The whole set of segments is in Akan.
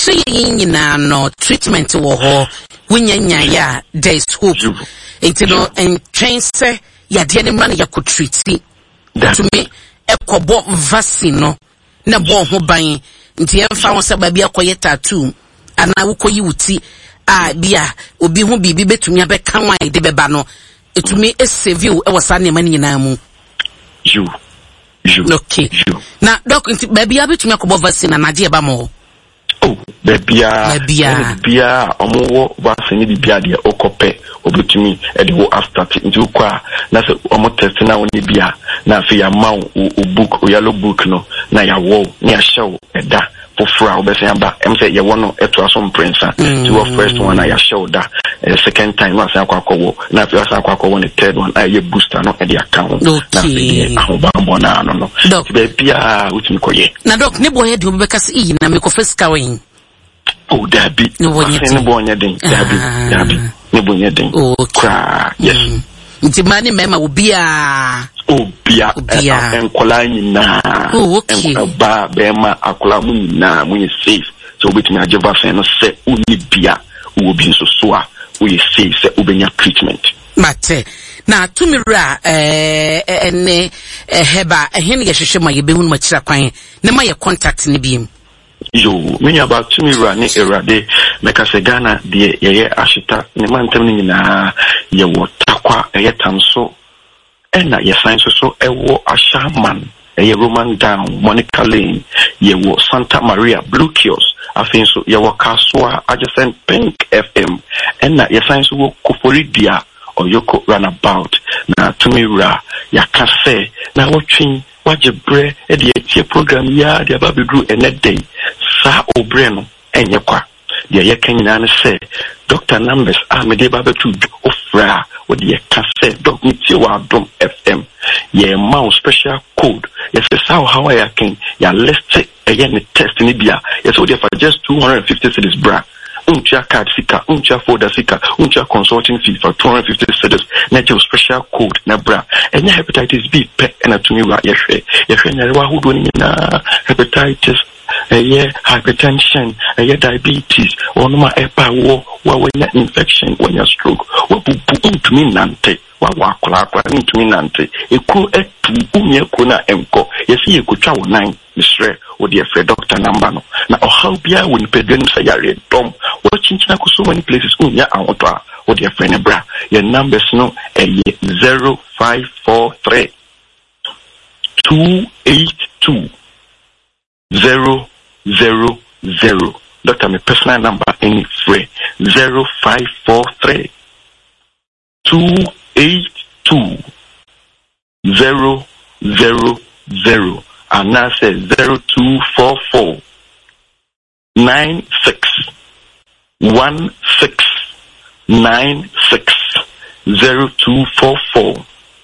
so yina no treatment wo ho wunyanya ya there is hope enti no entwen se ya de ne mra ya ko treat to me ekobo vaccine no na bo ho ban nti emfa won se ba bia koye tattoo ana wo koyi wuti a bia obi ho bibi betumi abeka wan de beba no etumi save you e wasa ne mani nyina mu you okay na doc nti ba bia betumi akobo vaccine na je ba mo oh bia omo vaccine bi bia de okope obetumi e de wo after nti kwa na se omo test na woni bia na fe ya ma o book o yellow book no na ya wo na ya show eda for fra obese amba em say ye wono eto aso prince to first one na ya show da second time na say akwakowo na fe asa akwakowo ne third one aye booster no e de account na fe ahobambo na no be bia utimi koye na doc ne boye de obeka se yi na me ko fiska wen oh dabi ne boye den dabi ne boye den kwa yes nti mani mema obia enkola nyina ba bema akola mu nyina mu safe so obetumi age vaccine no se uni bia wo bi nso so a we safe se obenya treatment mate na tumira ene heba ehene ye hwehwe ma ye behunu ma kira kwan ne ma ye contact ne biem yo many about tumira ne erade meka se Ghana de ye ashita ne mantem ne nyina ye wotakwa ye tamso ena ye science so ewo Ashaman ye Roman Down Monica Lane ye wo Santa Maria Blue Kiosk afin so ye wo Kaswa adjacent Pink FM ena ye science wo Koforidia Oyoko Runabout na tumira ya kase na wotwin wajebre e de tie program ya de ababedru enedey sa obre no enye kwa de ye kanyina ne se Dr. Numbers me de babetu ofra wo de kase doc ntie wa Adom FM ye ma special code yes say how I can ya list again the test ni bia yes so for just 250 cedis bra uncha card sika uncha folder sika uncha consulting fee for 250 cedis na special code na bra enya hepatitis B pe na tumi wa yehwe nyare hudo ni na hepatitis hypertension diabetes onuma epa wo wanya infection wanya stroke wabubu untumi nante wa akwa ntumi nante eku etu umye ko na enko yesi ekutwa wo nan misre wo de fre doctor number no na how bia woni pedem say yare dom wo chinchina ko so many places unya awoto a wo de fre ne bra your numbers no 0543 282 000. Doctor, my personal number any free 0543 282 000 and now say 0244 96 0244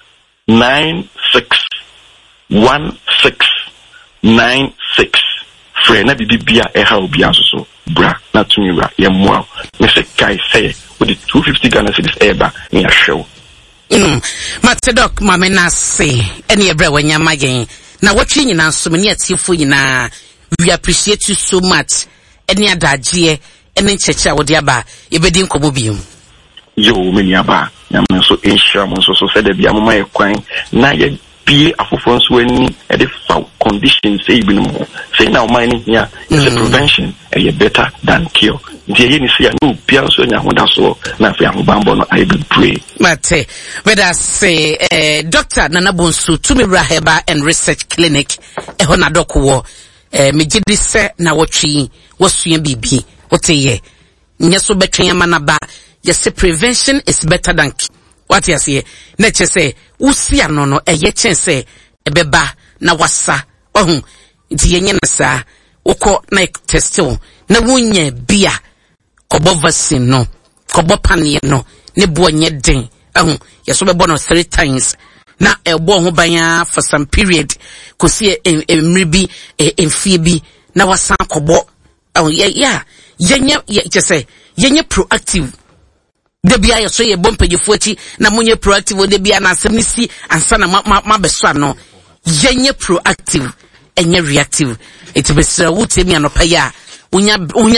96 free na bibia obi so bra na tumira ye moa me se kai say with 250 Ghana cedis eba ni a show Matedok mama na say any ebra wanya magen na watwi nyina so me atiefo nyina we appreciate you so much any adagie any cheche wo de aba ebedi nkobo biom yo me ni aba na me so insha mo so say da bia mama ye kwan na ye be afofo so ani e de fa conditions say bi no say now mining here is a prevention and better than cure the ye ni say no bia so nya hoda so na fa ahobambo no I be pray mate whether say Dr. Nana Bonsu Tumira Heba and Research Clinic e ho na doc wo me gidi se na wotwi wosua bibi oteye nya so betwen amanaba yes prevention is better than what you say na che say usia no no eye chen say ebeba na wasa ohun nti yenye na sa wokọ na test na wonye bia kobo vaccine no kobo panie no ne bo nye den ohun yeso bebo no 3 times na ebo ho banya for some period kosi emribi emfie bi na wasa kobo ohun yenye che say yenye proactive de bia yeso ye bompejefo achi na munye proactive de bia na asem si ansa na ma beso no yenye proactive enye reactive it be sira wutemi anopa ya unya